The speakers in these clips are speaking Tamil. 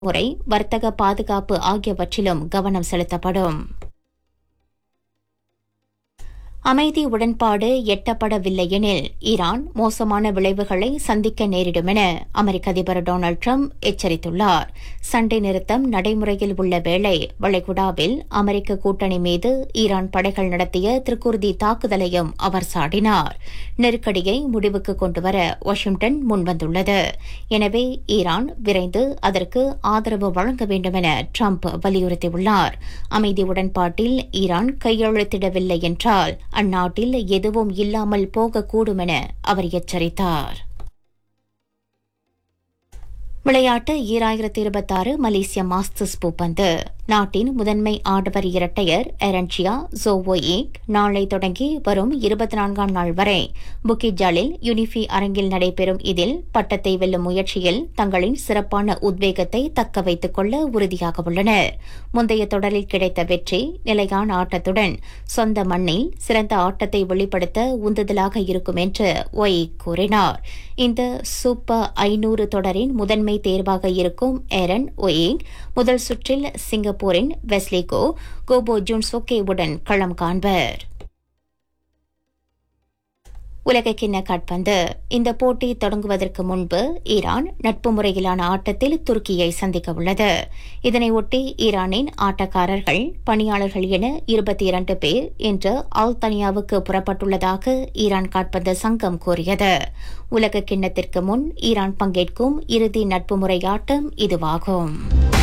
முறை வர்த்தக பாதுகாப்பு ஆகியவற்றிலும் கவனம் செலுத்தப்படும். அமைதி உடன்பாடு எட்டப்படவில்லை எனில் ஈரான் மோசமான விளைவுகளை சந்திக்க நேரிடும் என அமெரிக்க அதிபர் டொனால்டு டிரம்ப் எச்சரித்துள்ளார். சண்டை நிறுத்தம் நடைமுறையில் உள்ள வேளை வளைகுடாவில் அமெரிக்க கூட்டணி மீது ஈரான் படைகள் நடத்திய திருக்குர்தி தாக்குதலையும் அவர் சாடினார். நெருக்கடியை முடிவுக்கு கொண்டுவர வாஷிங்டன் முன்வந்துள்ளது. எனவே ஈரான் விரைந்து அதற்கு ஆதரவு வழங்க வேண்டும் என டிரம்ப் வலியுறுத்தியுள்ளார். அமைதி உடன்பாட்டில் ஈரான் கையெழுத்திடவில்லை என்றால் அந்நாட்டில் எதுவும் இல்லாமல் போகக்கூடும் என அவர் எச்சரித்தார். விளையாட்டு 2026 மலேசிய மாஸ்டர்ஸ் பூப்பந்து நாட்டின் முதன்மை ஆடவர் இரட்டையர் எரன்சியா ஜோவோயிக் நாளை தொடங்கி வரும் 24ஆம் நாள் வரை புக்கிட் ஜாலில் யுனிஃபி அரங்கில் நடைபெறும் இதில் பட்டத்தை வெல்லும் முயற்சியில் தங்களின் சிறப்பான உத்வேகத்தை தக்க வைத்துக் கொள்ள உறுதியாக உள்ளனர். முந்தைய தொடரில் கிடைத்த வெற்றி நிலையான ஆட்டத்துடன் சொந்த மண்ணில் சிறந்த ஆட்டத்தை வெளிப்படுத்த உந்துதலாக இருக்கும் என்று ஒயிக் கூறினார். இந்த சூப்பர் 500 தொடரின் முதன்மை தேர்வாக இருக்கும் ஏரன் ஒயிக் முதல் சுற்றில் சிங்கப்பூரின் வெஸ்லிகோ கோபோ ஜுன்சோகேவுடன் களம் காண்பர். உலகக்கிண்ண கால்பந்து இந்த போட்டி தொடங்குவதற்கு முன்பு ஈரான் நட்பு முறையிலான ஆட்டத்தில் துருக்கியை சந்திக்க உள்ளது. இதனையொட்டி ஈரானின் ஆட்டக்காரர்கள் பணியாளர்கள் என 22 பேர் இன்று ஆல்தனியாவுக்கு புறப்பட்டுள்ளதாக ஈரான் கால்பந்து சங்கம் கூறியது. உலக கிண்ணத்திற்கு முன் ஈரான் பங்கேற்கும் இறுதி நட்பு முறை ஆட்டம் இதுவாகும்.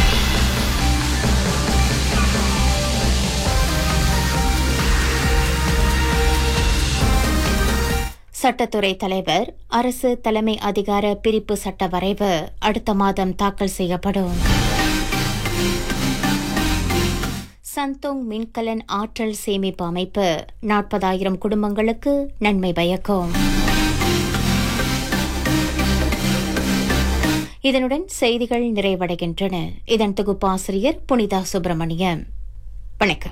சட்டத்துறை தலைவர் அரசு தலைமை அதிகார பிரிப்பு சட்ட வரைவு அடுத்த மாதம் தாக்கல் செய்யப்படும். சந்தோங் மின்கலன் ஆற்றல் சேமிப்பு அமைப்பு 40,000 குடும்பங்களுக்கு நன்மை பயக்கும். இதனுடன் செய்திகள் நிறைவடைகின்றன. இதன் தொகுப்பாசிரியர் புனிதா சுப்பிரமணியம். வணக்கம்.